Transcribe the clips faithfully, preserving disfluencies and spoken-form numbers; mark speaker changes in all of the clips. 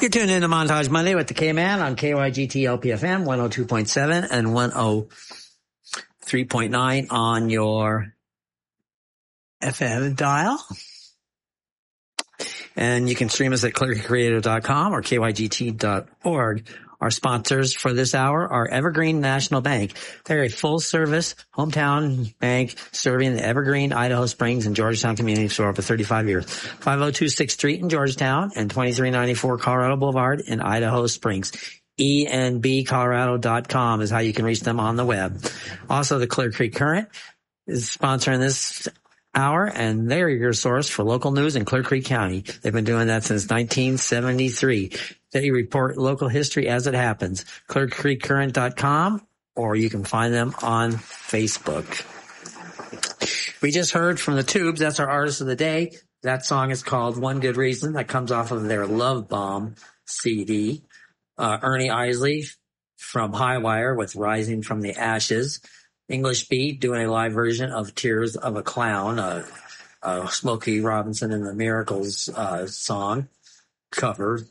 Speaker 1: You're tuned into Montage Monday with the K-Man on K Y G T L P F M one oh two point seven and one oh three point nine on your F M dial. And you can stream us at clear creek radio dot com or K Y G T dot org. Our sponsors for this hour are Evergreen National Bank. They're a full-service hometown bank serving the Evergreen, Idaho Springs, and Georgetown communities for over thirty-five years. five oh two sixth Street in Georgetown and twenty-three ninety-four Colorado Boulevard in Idaho Springs. E N B colorado dot com is how you can reach them on the web. Also, the Clear Creek Current is sponsoring this hour, and they're your source for local news in Clear Creek County. They've been doing that since nineteen seventy-three. They report local history as it happens. clear creek current dot com, or you can find them on Facebook. We just heard from the Tubes. That's our artist of the day. That song is called One Good Reason. That comes off of their Love Bomb C D. Uh, Ernie Isley from Highwire with Rising from the Ashes. English Beat doing a live version of Tears of a Clown, uh, uh, Smokey Robinson and the Miracles uh, song cover.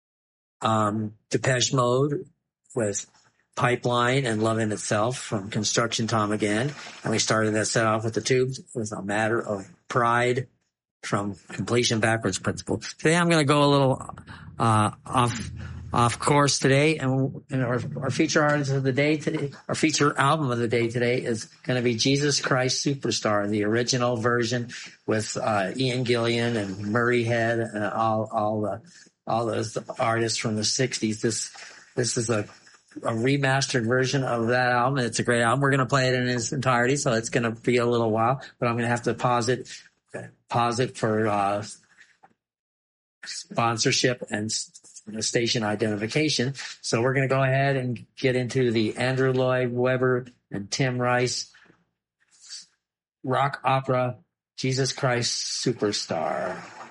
Speaker 1: Um, Depeche Mode with Pipeline and Love in Itself from Construction Tom again. And we started that set off with the Tubes with A Matter of Pride from Completion Backwards Principle. Today I'm going to go a little uh, off off course today, and, and our, our feature artist of the day today, our feature album of the day today is going to be Jesus Christ Superstar, the original version with uh, Ian Gillian and Murray Head and all all the all those artists from the sixties. This this is a a remastered version of that album. It's a great album. We're going to play it in its entirety, so it's going to be a little while, but I'm going to have to pause it pause it for uh sponsorship and station identification. So we're going to go ahead and get into the Andrew Lloyd Webber and Tim Rice rock opera Jesus Christ Superstar.